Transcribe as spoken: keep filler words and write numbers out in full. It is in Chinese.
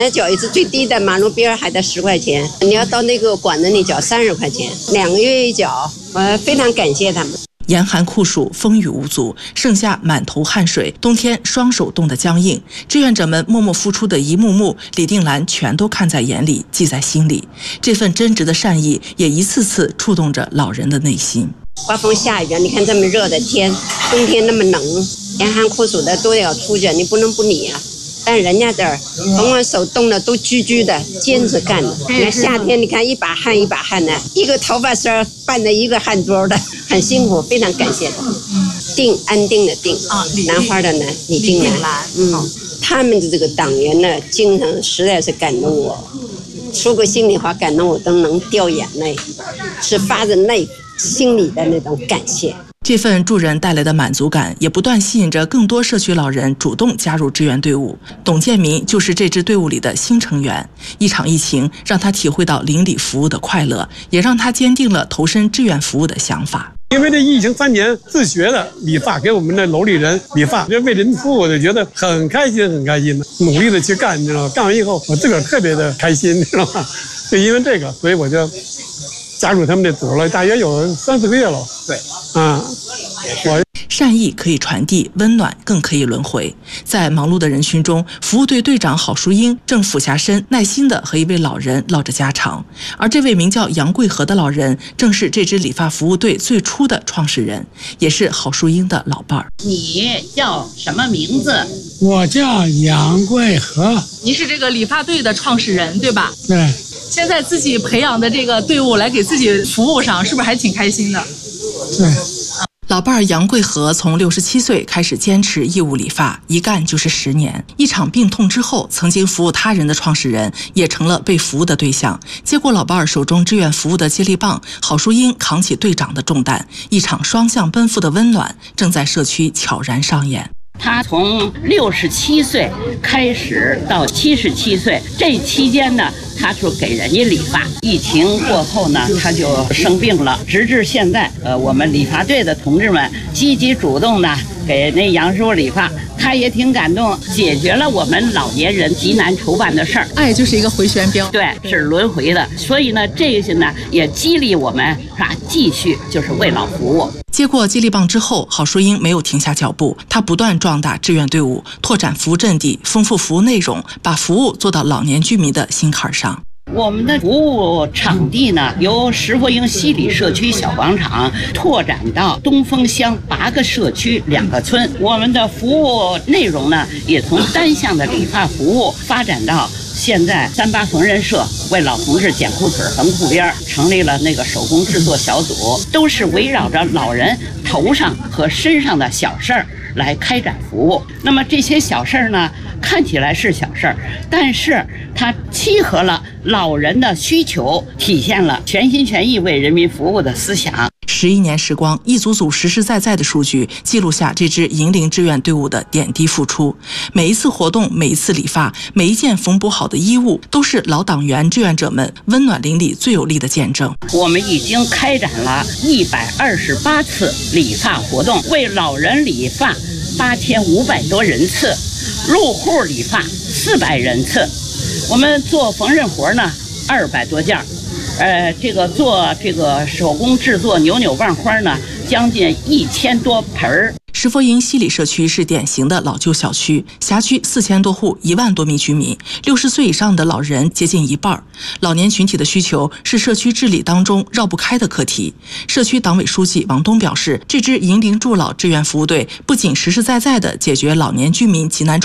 那缴一次最低的，马路边还得十块钱，你要到那个馆子里缴三十块钱，两个月一缴，我非常感谢他们。 严寒酷暑，风雨无阻，盛夏满头汗水，冬天双手冻得僵硬。志愿者们默默付出的一幕幕，李定兰全都看在眼里，记在心里。这份真挚的善意，也一次次触动着老人的内心。 刮风下雨，你看这么热的天，冬天那么冷，严寒酷暑的都要出去，你不能不理啊。但人家这儿，甭管手冻的都居居的，坚持干的。你看夏天，你看一把汗一把汗的，一个头发丝儿拌的一个汗珠的，很辛苦，非常感谢他们。定安定的定啊，兰花的呢，李定兰。嗯，他们的这个党员的精神实在是感动我，说个心里话，感动我都能掉眼泪，是发自内心里的那种感谢。 这份助人带来的满足感，也不断吸引着更多社区老人主动加入志愿队伍。董建民就是这支队伍里的新成员。一场疫情让他体会到邻里服务的快乐，也让他坚定了投身志愿服务的想法。 因为这疫情三年自学的理发，给我们的楼里人理发，就为人服务，我就觉得很开心，很开心的，努力的去干，你知道吗？干完以后，我自个儿特别的开心，你知道吗？就因为这个，所以我就加入他们这组了，大约有三四个月了。对，啊、嗯，我善意可以传递，温暖更可以轮回。在忙碌的人群中，服务队队长郝淑英正俯下身，耐心地和一位老人唠着家常。而这位名叫杨桂和的老人，正是这支理发服务队最初的创始人，也是郝淑英的老伴儿。 你叫什么名字？ 我叫杨桂和。 您是这个理发队的创始人，对吧？ 对。 现在自己培养的这个队伍来给自己服务上，是不是还挺开心的？ 对。 老伴儿杨桂和从六十七岁开始坚持义务理发，一干就是十年。一场病痛之后，曾经服务他人的创始人也成了被服务的对象。接过老伴儿手中志愿服务的接力棒，郝淑英扛起队长的重担，一场双向奔赴的温暖正在社区悄然上演。 他从六十七岁开始到七十七岁，这期间呢，他就给人家理发。疫情过后呢，他就生病了，直至现在，呃，我们理发队的同志们积极主动的给那杨师傅理发，他也挺感动，解决了我们老年人急难筹办的事儿。 爱就是一个回旋镖， 对，是轮回的。所以呢，这个呢也激励我们是吧，继续就是为老服务。 接过接力棒之后，郝淑英没有停下脚步，她不断壮大志愿队伍，拓展服务阵地，丰富服务内容，把服务做到老年居民的心坎上。 我们的服务场地呢，由石佛营西里社区小广场拓展到东风乡八个社区两个村。我们的服务内容呢，也从单向的理发服务发展到现在三八缝纫社为老同志剪裤腿、缝裤边，成立了那个手工制作小组，都是围绕着老人头上和身上的小事儿来开展服务。那么这些小事儿呢，看起来是小事儿，但是它契合了老人的需求，体现了全心全意为人民服务的思想。 十一年时光，一组组实实在在的数据记录下这支银铃志愿队伍的点滴付出。每一次活动，每一次理发，每一件缝补好的衣物，都是老党员志愿者们温暖邻里最有力的见证。 我们已经开展了一百二十八次理发活动，为老人理发八千五百多人次，入户理发四百人次。我们做缝纫活呢，二百多件。呃，这个做这个手工制作扭扭棒花呢，将近一千多盆儿。 石佛营西里社区是典型的老旧小区，辖区四千多户，一万多名居民，六十岁以上的老人接近一半。老年群体的需求是社区治理当中绕不开的课题。社区党委书记王东表示，这支银铃助老志愿服务队不仅实实在在地解决老年居民急难